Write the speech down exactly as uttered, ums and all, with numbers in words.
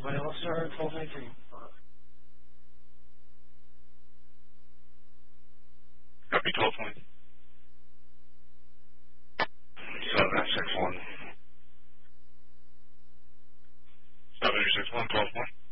Wait, let's start twelve nineteen. Copy twelve twenty. seven six one. seven six one, twelve twenty.